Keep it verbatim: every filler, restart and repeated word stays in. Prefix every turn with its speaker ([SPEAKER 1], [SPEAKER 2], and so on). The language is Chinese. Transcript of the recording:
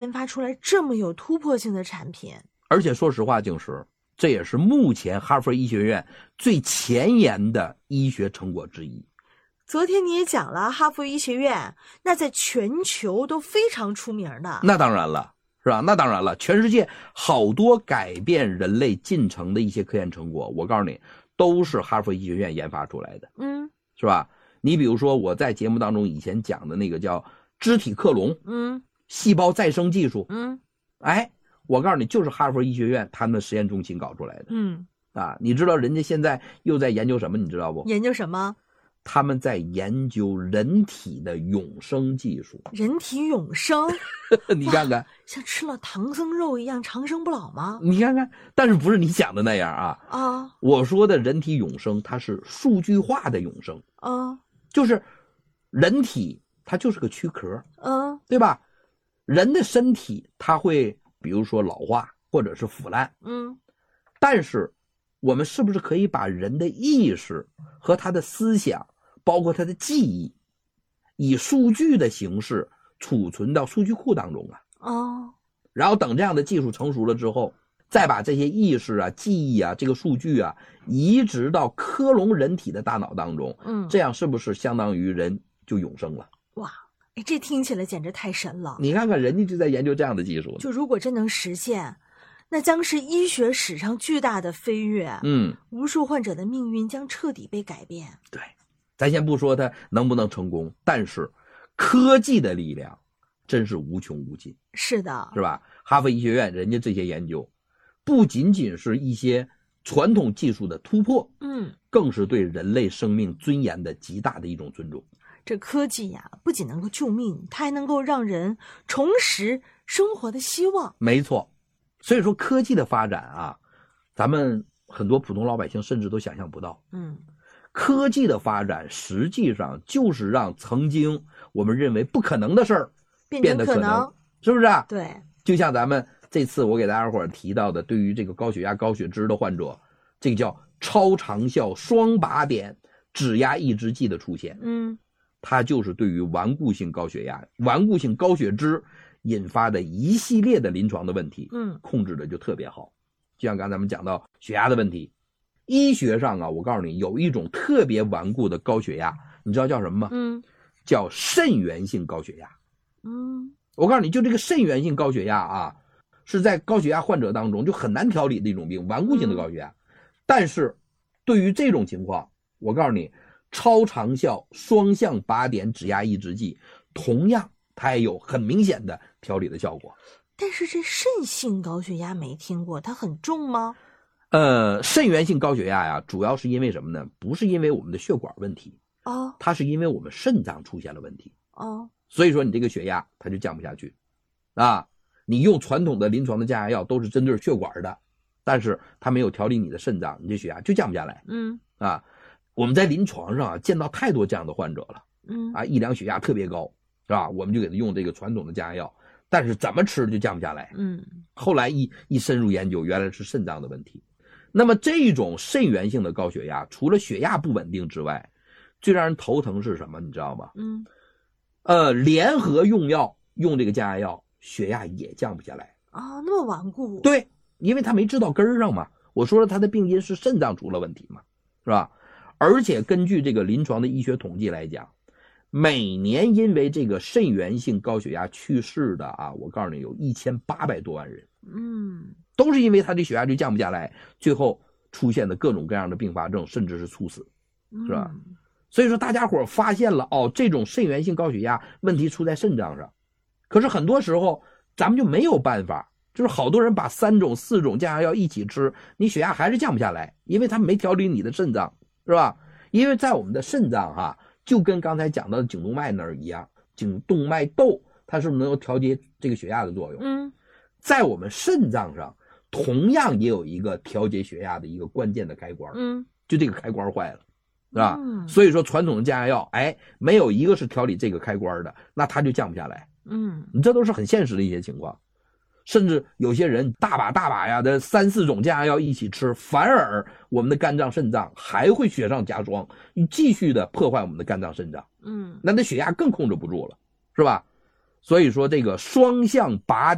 [SPEAKER 1] 研发出来这么有突破性的产品。
[SPEAKER 2] 而且说实话，静石，这也是目前哈佛医学院最前沿的医学成果之一。
[SPEAKER 1] 昨天你也讲了，哈佛医学院那在全球都非常出名的。
[SPEAKER 2] 那当然了，是吧？那当然了，全世界好多改变人类进程的一些科研成果，我告诉你，都是哈佛医学院研发出来的。
[SPEAKER 1] 嗯，
[SPEAKER 2] 是吧？你比如说我在节目当中以前讲的那个叫肢体克隆，
[SPEAKER 1] 嗯，
[SPEAKER 2] 细胞再生技术，
[SPEAKER 1] 嗯，
[SPEAKER 2] 哎，我告诉你，就是哈佛医学院他们的实验中心搞出来的。
[SPEAKER 1] 嗯，
[SPEAKER 2] 啊，你知道人家现在又在研究什么？你知道不？
[SPEAKER 1] 研究什么？
[SPEAKER 2] 他们在研究人体的永生技术。
[SPEAKER 1] 人体永生？
[SPEAKER 2] 你看看，
[SPEAKER 1] 像吃了唐僧肉一样长生不老吗？
[SPEAKER 2] 你看看，但是不是你想的那样啊？
[SPEAKER 1] 啊，
[SPEAKER 2] 我说的人体永生，它是数据化的永生。
[SPEAKER 1] 啊，
[SPEAKER 2] 就是人体它就是个躯壳，
[SPEAKER 1] 嗯，
[SPEAKER 2] 对吧？人的身体它会比如说老化或者是腐烂，
[SPEAKER 1] 嗯，
[SPEAKER 2] 但是我们是不是可以把人的意识和他的思想，包括他的记忆，以数据的形式储存到数据库当中啊？
[SPEAKER 1] 哦，
[SPEAKER 2] 然后等这样的技术成熟了之后，再把这些意识啊、记忆啊、这个数据啊移植到克隆人体的大脑当中，
[SPEAKER 1] 嗯，
[SPEAKER 2] 这样是不是相当于人就永生了？
[SPEAKER 1] 哇，哎，这听起来简直太神了！
[SPEAKER 2] 你看看人家就在研究这样的技术。
[SPEAKER 1] 就如果真能实现，那将是医学史上巨大的飞跃。
[SPEAKER 2] 嗯，
[SPEAKER 1] 无数患者的命运将彻底被改变。
[SPEAKER 2] 对，咱先不说它能不能成功，但是科技的力量真是无穷无尽。
[SPEAKER 1] 是的，
[SPEAKER 2] 是吧？哈佛医学院人家这些研究，不仅仅是一些传统技术的突破，
[SPEAKER 1] 嗯，
[SPEAKER 2] 更是对人类生命尊严的极大的一种尊重。
[SPEAKER 1] 这科技呀，不仅能够救命，它还能够让人重拾生活的希望。
[SPEAKER 2] 没错，所以说科技的发展啊，咱们很多普通老百姓甚至都想象不到。
[SPEAKER 1] 嗯，
[SPEAKER 2] 科技的发展实际上就是让曾经我们认为不可能的事儿变得可能，
[SPEAKER 1] 可能
[SPEAKER 2] 是不是啊？
[SPEAKER 1] 对，
[SPEAKER 2] 就像咱们这次我给大家伙儿提到的，对于这个高血压、高血脂的患者，这个叫超长效双靶点指压抑制剂的出现，
[SPEAKER 1] 嗯，
[SPEAKER 2] 它就是对于顽固性高血压、顽固性高血脂引发的一系列的临床的问题，
[SPEAKER 1] 嗯，
[SPEAKER 2] 控制的就特别好。就像刚才咱们讲到血压的问题，医学上啊，我告诉你，有一种特别顽固的高血压，你知道叫什么吗？
[SPEAKER 1] 嗯，
[SPEAKER 2] 叫肾源性高血压。
[SPEAKER 1] 嗯，
[SPEAKER 2] 我告诉你，就这个肾源性高血压啊，是在高血压患者当中就很难调理的一种病，顽固性的高血压。嗯、但是对于这种情况，我告诉你，超长效双向靶点指压抑制剂同样它也有很明显的调理的效果。
[SPEAKER 1] 但是这肾性高血压没听过，它很重吗？
[SPEAKER 2] 呃，肾源性高血压呀，主要是因为什么呢？不是因为我们的血管问题，
[SPEAKER 1] 哦，
[SPEAKER 2] 它是因为我们肾脏出现了问题，
[SPEAKER 1] 哦，
[SPEAKER 2] 所以说你这个血压它就降不下去，啊，你用传统的临床的降压药都是针对血管的，但是它没有调理你的肾脏，你这血压就降不下来。
[SPEAKER 1] 嗯，
[SPEAKER 2] 啊，我们在临床上啊见到太多这样的患者了，
[SPEAKER 1] 嗯，
[SPEAKER 2] 啊，一量血压特别高，是吧？我们就给他用这个传统的降压药，但是怎么吃就降不下来。
[SPEAKER 1] 嗯，
[SPEAKER 2] 后来一一深入研究，原来是肾脏的问题。那么这种肾源性的高血压，除了血压不稳定之外，最让人头疼是什么？你知道吗？
[SPEAKER 1] 嗯，
[SPEAKER 2] 呃，联合用药用这个降压药，血压也降不下来。
[SPEAKER 1] 啊、哦，那么顽固。
[SPEAKER 2] 对，因为他没治到根儿上嘛。我说了，他的病因是肾脏出了问题嘛，是吧？而且根据这个临床的医学统计来讲，每年因为这个肾源性高血压去世的啊，我告诉你有一千八百多万人。
[SPEAKER 1] 嗯，
[SPEAKER 2] 都是因为他的血压就降不下来，最后出现的各种各样的并发症，甚至是猝死，是吧？嗯、所以说大家伙发现了哦，这种肾源性高血压问题出在肾脏上，可是很多时候咱们就没有办法，就是好多人把三种四种降压药一起吃，你血压还是降不下来，因为他没调理你的肾脏，是吧？因为在我们的肾脏哈、啊，就跟刚才讲到的颈动脉那儿一样，颈动脉窦它是不是能够调节这个血压的作用？
[SPEAKER 1] 嗯。
[SPEAKER 2] 在我们肾脏上同样也有一个调节血压的一个关键的开关，嗯，就这个开关坏了，是吧？嗯，所以说传统的降压药，哎，没有一个是调理这个开关的，那它就降不下来，嗯，你这都是很现实的一些情况。甚至有些人大把大把呀的三四种降压药一起吃，反而我们的肝脏肾脏还会雪上加霜，继续的破坏我们的肝脏肾脏，嗯，那那血压更控制不住了，是吧？所以说这个双向靶